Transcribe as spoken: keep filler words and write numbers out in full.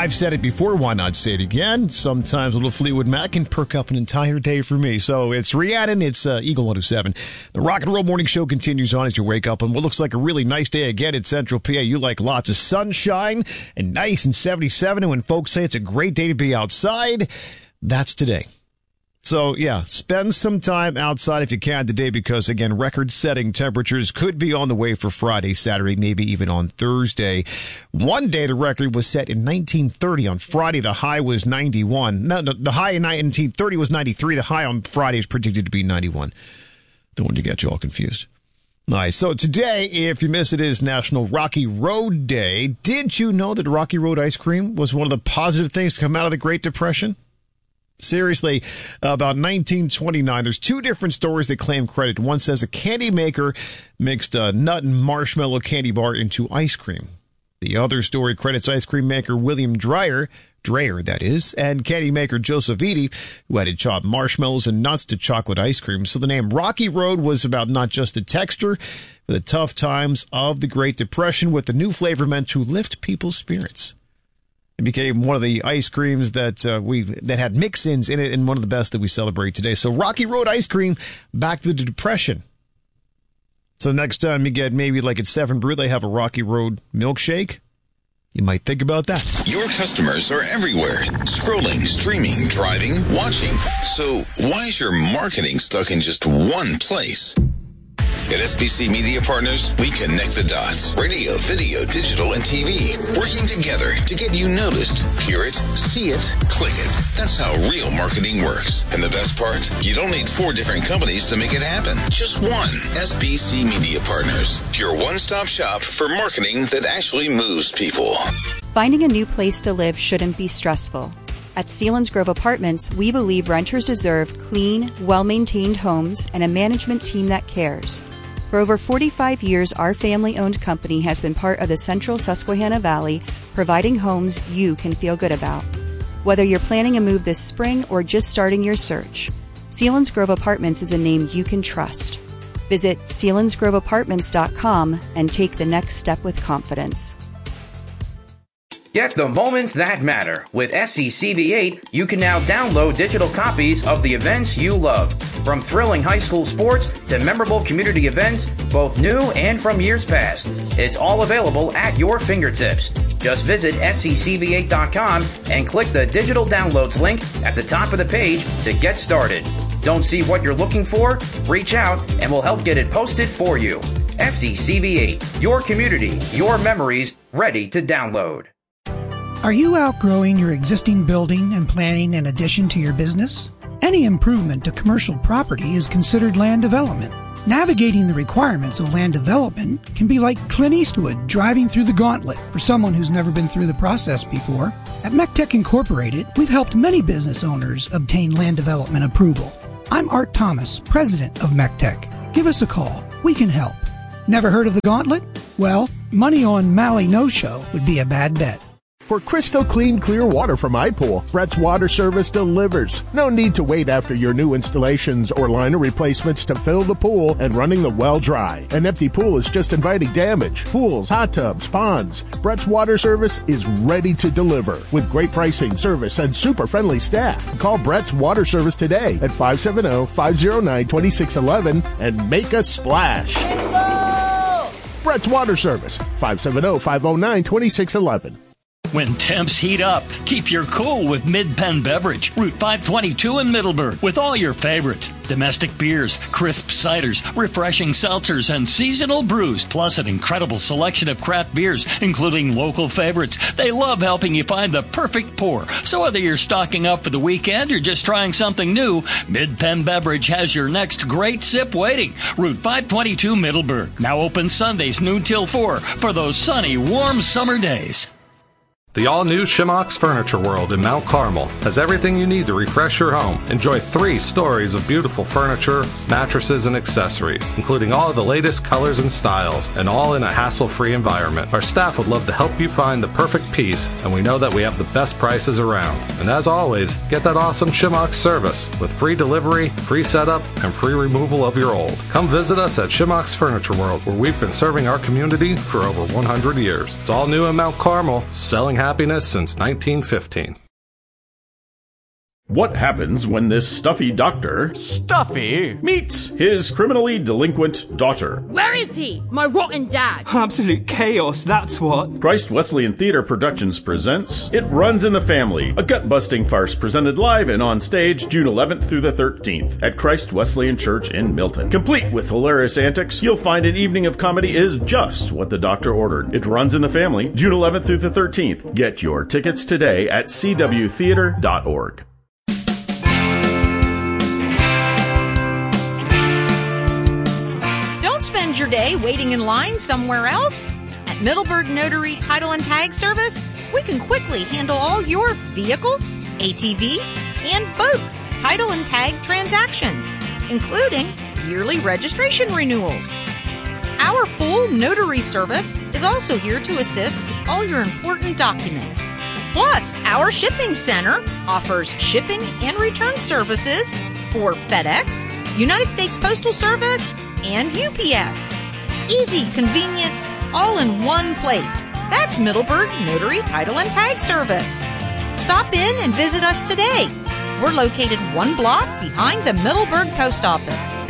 I've said it before, why not say it again? Sometimes a little Fleetwood Mac can perk up an entire day for me. So it's Rhiannon, it's uh, Eagle one oh seven. The Rock and Roll Morning Show continues on as you wake up on what looks like a really nice day again at Central P A. You like lots of sunshine and nice and seventy-seven. And when folks say it's a great day to be outside, that's today. So, yeah, spend some time outside if you can today because, again, record-setting temperatures could be on the way for Friday, Saturday, maybe even on Thursday. One day the record was set in nineteen thirty. On Friday, the high was ninety-one. No, no, the high in nineteen thirty was ninety-three. The high on Friday is predicted to be ninety-one. Don't want to get you all confused. Nice. So today, if you miss it, is National Rocky Road Day. Did you know that Rocky Road ice cream was one of the positive things to come out of the Great Depression? Seriously, about nineteen twenty-nine, there's two different stories that claim credit. One says a candy maker mixed a nut and marshmallow candy bar into ice cream. The other story credits ice cream maker William Dreyer, Dreyer that is, and candy maker Joseph Eady, who added chopped marshmallows and nuts to chocolate ice cream. So the name Rocky Road was about not just the texture, but the tough times of the Great Depression, with the new flavor meant to lift people's spirits. It became one of the ice creams that uh, we that had mix-ins in it, and one of the best that we celebrate today. So Rocky Road ice cream, back to the Depression. So next time you get maybe like at Seven Brew, they have a Rocky Road milkshake. You might think about that. Your customers are everywhere. Scrolling, streaming, driving, watching. So why is your marketing stuck in just one place? At S B C Media Partners, we connect the dots. Radio, video, digital, and T V. Working together to get you noticed. Hear it, see it, click it. That's how real marketing works. And the best part? You don't need four different companies to make it happen. Just one. S B C Media Partners. Your one-stop shop for marketing that actually moves people. Finding a new place to live shouldn't be stressful. At Selinsgrove Apartments, we believe renters deserve clean, well-maintained homes and a management team that cares. For over forty-five years, our family-owned company has been part of the Central Susquehanna Valley, providing homes you can feel good about. Whether you're planning a move this spring or just starting your search, Selinsgrove Apartments is a name you can trust. Visit Selinsgrove Apartments dot com and take the next step with confidence. Get the moments that matter. With S C C V eight, you can now download digital copies of the events you love. From thrilling high school sports to memorable community events, both new and from years past. It's all available at your fingertips. Just visit S C C V eight dot com and click the digital downloads link at the top of the page to get started. Don't see what you're looking for? Reach out and we'll help get it posted for you. S C C V eight, your community, your memories, ready to download. Are you outgrowing your existing building and planning an addition to your business? Any improvement to commercial property is considered land development. Navigating the requirements of land development can be like Clint Eastwood driving through the gauntlet for someone who's never been through the process before. At MECTEC Incorporated, we've helped many business owners obtain land development approval. I'm Art Thomas, president of MECTEC. Give us a call. We can help. Never heard of the gauntlet? Well, money on Maui no-show would be a bad bet. For crystal clean, clear water from iPool, Brett's Water Service delivers. No need to wait after your new installations or liner replacements to fill the pool and running the well dry. An empty pool is just inviting damage. Pools, hot tubs, ponds. Brett's Water Service is ready to deliver with great pricing, service, and super friendly staff. Call Brett's Water Service today at five seven zero, five zero nine, two six one one and make a splash. Brett's Water Service, five seven zero, five zero nine, two six one one. When temps heat up, keep your cool with Mid-Penn Beverage, Route five twenty-two in Middleburg, with all your favorites. Domestic beers, crisp ciders, refreshing seltzers, and seasonal brews, plus an incredible selection of craft beers, including local favorites. They love helping you find the perfect pour. So whether you're stocking up for the weekend or just trying something new, Mid-Penn Beverage has your next great sip waiting. Route five twenty-two Middleburg, now open Sundays noon till four for those sunny, warm summer days. The all-new Shimox Furniture World in Mount Carmel has everything you need to refresh your home. Enjoy three stories of beautiful furniture, mattresses, and accessories, including all of the latest colors and styles, and all in a hassle-free environment. Our staff would love to help you find the perfect piece, and we know that we have the best prices around. And as always, get that awesome Shimox service with free delivery, free setup, and free removal of your old. Come visit us at Shimox Furniture World, where we've been serving our community for over one hundred years. It's all new in Mount Carmel, selling houses happiness since nineteen fifteen. What happens when this stuffy doctor Stuffy meets his criminally delinquent daughter? Where is he? My rotten dad. Absolute chaos, that's what. Christ Wesleyan Theater Productions presents It Runs in the Family, a gut-busting farce presented live and on stage June eleventh through the thirteenth at Christ Wesleyan Church in Milton. Complete with hilarious antics, you'll find an evening of comedy is just what the doctor ordered. It Runs in the Family, June eleventh through the thirteenth. Get your tickets today at c w theater dot org. Spend your day waiting in line somewhere else? At Middleburg Notary Title and Tag Service, we can quickly handle all your vehicle, A T V, and boat title and tag transactions, including yearly registration renewals. Our full notary service is also here to assist with all your important documents. Plus, our shipping center offers shipping and return services for FedEx, United States Postal Service, and U P S. Easy convenience, all in one place. That's Middleburg Notary Title and Tag Service. Stop in and visit us today. We're located one block behind the Middleburg Post Office.